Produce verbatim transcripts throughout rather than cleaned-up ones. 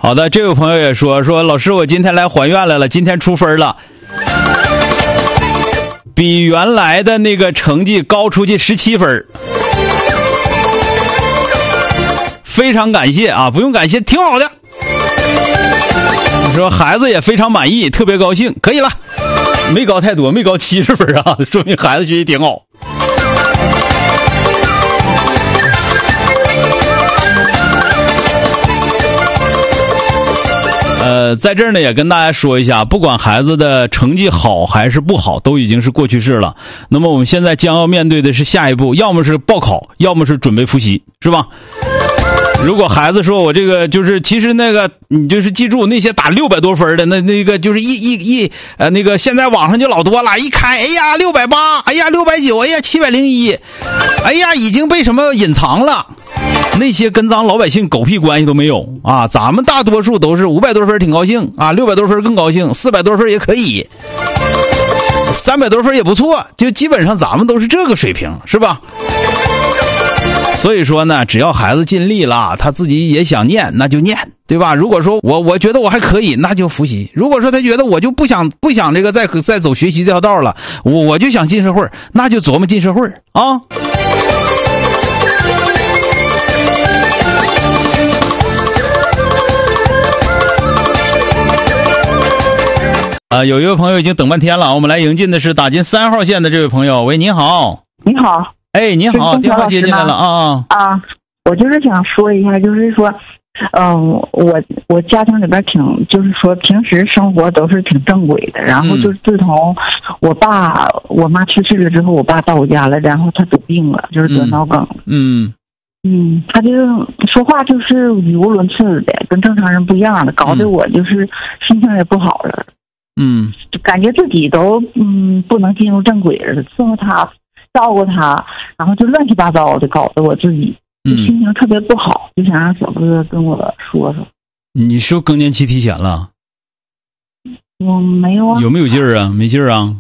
好的，这位朋友也说说老师，我今天来还愿来了，今天出分了，比原来的那个成绩高出去十七分，非常感谢啊，不用感谢，挺好的。说孩子也非常满意，特别高兴，可以了，没高太多，没高七十分啊，说明孩子学习挺好。呃，在这儿呢也跟大家说一下，不管孩子的成绩好还是不好，都已经是过去式了。那么我们现在将要面对的是下一步，要么是报考，要么是准备复习，是吧？如果孩子说我这个就是其实那个你就是记住那些打六百多分的那那个就是一一一呃那个现在网上就老多了，一开哎呀六百八，哎呀六百九，哎呀七百零一，哎呀已经被什么隐藏了。那些跟咱老百姓狗屁关系都没有啊！咱们大多数都是五百多分挺高兴啊，六百多分更高兴，四百多分也可以，三百多分也不错，就基本上咱们都是这个水平，是吧？所以说呢，只要孩子尽力了，他自己也想念，那就念，对吧？如果说我我觉得我还可以，那就复习；如果说他觉得我就不想不想这个再再走学习这条道了，我我就想进社会，那就琢磨进社会啊。啊，有一位朋友已经等半天了，我们来迎进的是打进三号线的这位朋友。喂，你好。 你好。 哎，你好，电话接进来了啊啊！我就是想说一下，就是说，嗯、呃，我我家庭里边挺，就是说平时生活都是挺正规的，然后就自从我爸我妈去世了之后，我爸到我家了，然后他得病了，就是得脑梗。 嗯嗯，他就说话就是语无伦次的，跟正常人不一样的，搞得我就是心情也不好了。 嗯， 就感觉自己都嗯不能进入正轨了，伺候他，照顾他，然后就乱七八糟的，搞得我自己就心情特别不好，嗯、就想让小哥跟我说说。 你是不是更年期提前了？ 我没有啊。 有没有劲儿啊？没劲儿啊？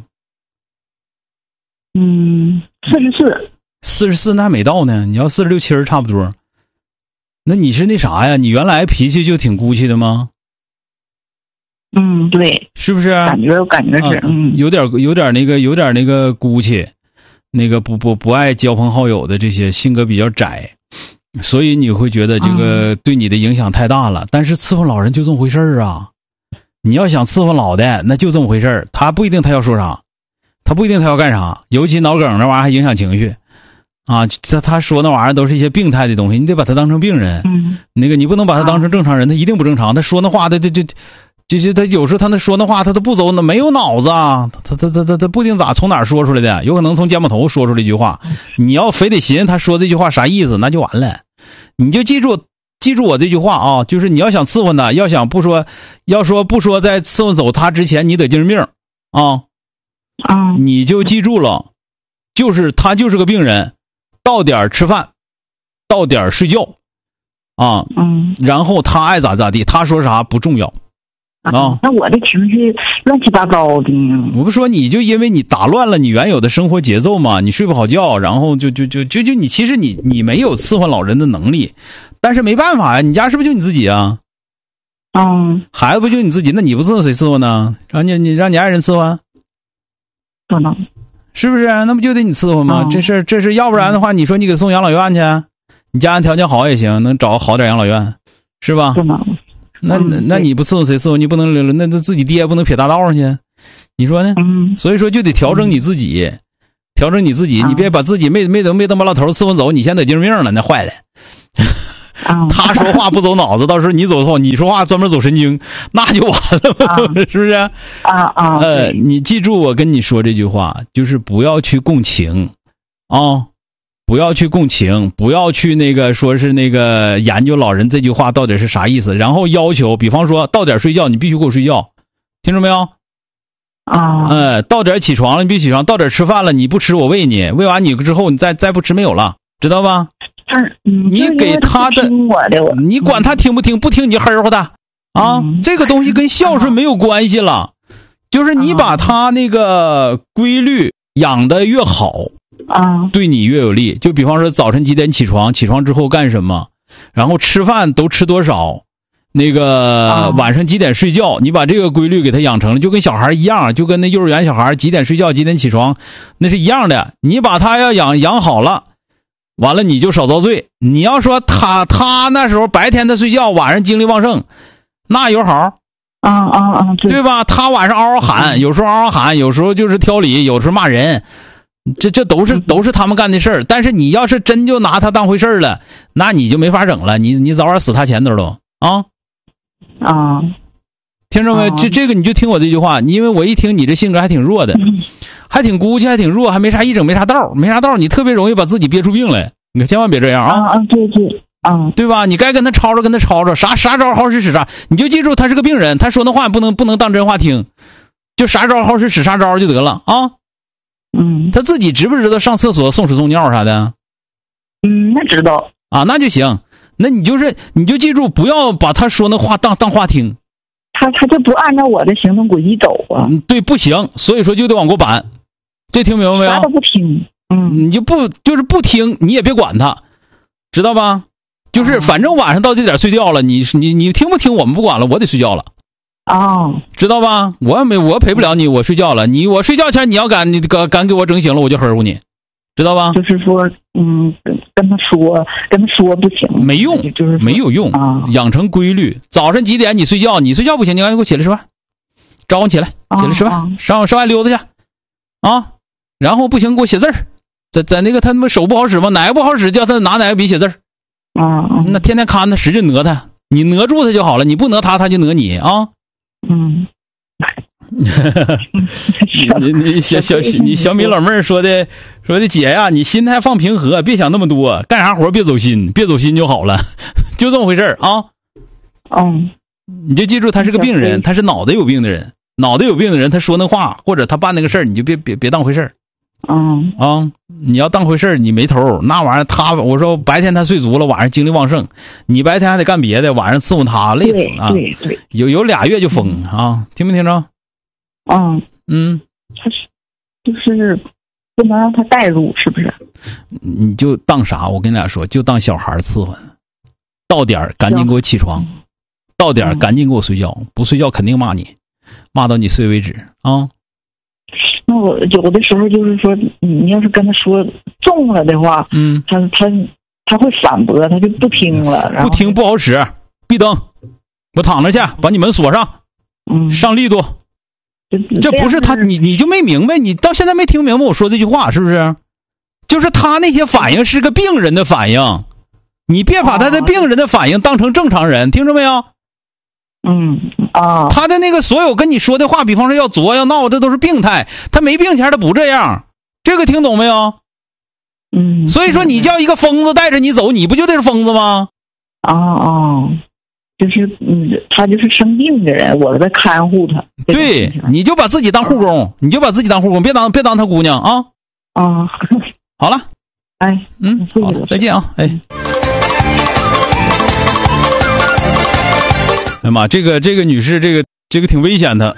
嗯，四十四。 四十四那还没到呢，你要四十六七儿差不多。那你是那啥呀？你原来脾气就挺孤气的吗？ 嗯，对， 是不是？ 感觉我感觉是， 啊、 嗯， 有点有点那个有点那个孤气，那个不不不爱交朋好友的这些，性格比较窄，所以你会觉得这个对你的影响太大了。嗯、但是伺候老人就这么回事儿啊，你要想伺候老的，那就这么回事儿，他不一定他要说啥，他不一定他要干啥，尤其脑梗那玩意儿还影响情绪。啊，他他说那玩意儿都是一些病态的东西，你得把他当成病人。 嗯， 那个你不能把他当成正常人，他一定不正常。他说那话，他这这。就是他有时候他那说那话他都不走，那没有脑子啊，他他他他他不定咋从哪儿说出来的，有可能从肩膀头说出来一句话，你要非得寻思他说这句话啥意思，那就完了。你就记住记住我这句话啊，就是你要想伺候他，要想不说要说不说在伺候走他之前你得精神病啊啊， 你就记住了，就是他就是个病人，到点吃饭，到点睡觉啊， 嗯， 然后他爱咋咋地，他说啥不重要。啊、哦， 那我的情绪乱七八糟的。 我不说你就因为你打乱了你原有的生活节奏嘛，你睡不好觉，然后就就就就就你其实你你没有伺候老人的能力，但是没办法呀，你家是不是就你自己啊？ 嗯， 孩子不就你自己，那你不伺候谁伺候呢？让你你让你爱人伺候？ 不能， 是不是？那不就得你伺候吗？嗯、这事这是要不然的话，你说你给送养老院去，你家人条件好也行，能找好点养老院，是吧？ 不能。 那那你不伺候谁伺候？你不能那那自己爹不能撇大道上去，你说呢？ 嗯， 所以说就得调整你自己，嗯、调整你自己，你别把自己没没等没等把老头伺候走，你先得精神病了，那坏了。 啊、 他说话不走脑子，到时候你走错，你说话专门走神经，那就完了，啊、是不是？ 啊啊， 呃，你记住我跟你说这句话，就是不要去共情啊。不要去共情，不要去那个说是那个研究老人这句话到底是啥意思，然后要求，比方说到点睡觉，你必须给我睡觉，听着没有？ 啊， 呃，到点起床了，你必须起床；到点吃饭了，你不吃我喂你，喂完你之后你再再不吃没有了，知道吧？ 嗯、 你给他的， 的你管他听不听，不听你就呵呵他啊、嗯，这个东西跟孝顺没有关系了，就是你把他那个规律养得越好。 啊， 对你越有利。就比方说早晨几点起床，起床之后干什么，然后吃饭都吃多少， 那个、 啊、 晚上几点睡觉，你把这个规律给他养成了，就跟小孩一样，就跟那幼儿园小孩几点睡觉几点起床那是一样的。你把他要养养好了，完了你就少遭罪。你要说他他那时候白天他睡觉，晚上精力旺盛，那有好啊啊啊，对对吧？他晚上嗷嗷喊，有时候嗷嗷喊，有时候就是挑理，有时候骂人，这这都是都是他们干的事儿。但是你要是真就拿他当回事儿了，那你就没法整了，你你早晚死他前头都啊。 啊， 听着没？ 啊、 这这个你就听我这句话，因为我一听你这性格还挺弱的， 嗯、 还挺孤气，还挺弱，还没啥一整，没啥道，没啥道，你特别容易把自己憋出病来。你可千万别这样啊！ 啊啊，对对，啊， 对吧？你该跟他吵吵，跟他吵吵，啥啥招好使使啥，你就记住他是个病人，他说那话不能不能当真话听，就啥招好使使啥招就得了啊。 嗯， 他自己知不知道上厕所送屎送尿啥的？ 嗯，那知道啊，那就行。那你就是你就记住，不要把他说那话当当话听。 他他就不按照我的行动轨迹走啊。 嗯，对，不行，所以说就得往过扳。这听明白没有？ 啥都不听。嗯， 你就不就是不听，你也别管他，知道吧？就是反正晚上到这点睡觉了，你你你听不听我们不管了，我得睡觉了。 哦， 知道吧？我也没我陪不了你，我睡觉了。你我睡觉前你要敢你敢敢给我整醒了，我就呵护你。知道吧？ 就是说，嗯，跟他说，跟他说不行， 没用， 就是没有用啊。 养成规律，早上几点你睡觉，你睡觉不行，你赶紧给我起来吃饭，招呼起来，起来吃饭，啊、上上外溜达去，啊，然后不行给我写字儿，在在那个他们手不好使吗？哪个不好使，叫他拿哪个笔写字儿， 啊， 那天天看他，使劲讹他，你讹住他就好了，你不讹他，他就讹你啊。 嗯。 你你小小你小米老妹儿说的说的姐呀，你心态放平和，别想那么多，干啥活别走心，别走心就好了，就这么回事儿啊。 嗯， 你就记住，他是个病人，他是脑袋有病的人，脑袋有病的人，他说那话或者他办那个事儿，你就别别别当回事儿。 嗯啊，你要当回事儿，你没头那玩意儿。他我说白天他睡足了，晚上精力旺盛，你白天还得干别的，晚上伺候他，累死啊。 对对， 有有俩月就疯啊，听没听着？ 嗯嗯， 他是就是不能让他带入，是不是？ 你就当啥？我跟你俩说，就当小孩伺候。到点儿赶紧给我起床，到点儿赶紧给我睡觉，不睡觉肯定骂你，骂到你睡为止啊。 那我有的时候就是说，你要是跟他说中了的话， 嗯， 他他他会反驳，他就不听了。 不听不好使，闭灯，我躺着去，把你门锁上， 嗯， 上力度。这不是他，你你就没明白，你到现在没听明白我说这句话是不是？就是他那些反应是个病人的反应，你别把他的病人的反应当成正常人，听着没有？ 嗯啊， 他的那个所有跟你说的话，比方说要作要闹，这都是病态。他没病前他不这样，这个听懂没有？ 嗯， 所以说你叫一个疯子带着你走，你不就得是疯子吗？ 啊啊，就是嗯，他就是生病的人，我在看护他。 对，你就把自己当护工，你就把自己当护工，别当别当他姑娘啊。 啊， 好了， 哎， 嗯，好了，再见啊，哎。哎呀妈，这个这个女士，这个这个挺危险的。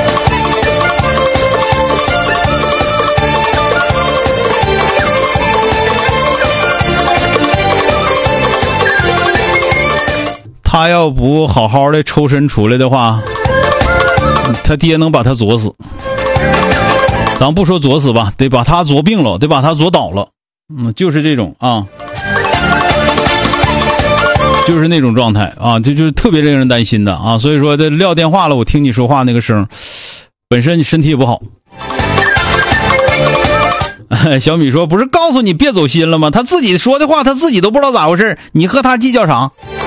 她要不好好的抽身出来的话，她爹能把她作死。咱不说作死吧，得把她作病了，得把她作倒了。嗯，就是这种啊。就是那种状态啊，这就是特别令人担心的啊，所以说这撂电话了，我听你说话那个声，本身你身体也不好。小米说：“不是告诉你别走心了吗？他自己说的话，他自己都不知道咋回事，你和他计较啥？”